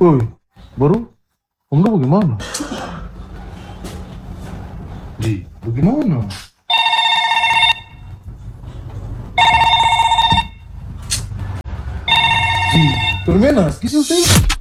Woi, baru? Om lu bagaimana? Bagaimana? Ji, permenas, kisah saya.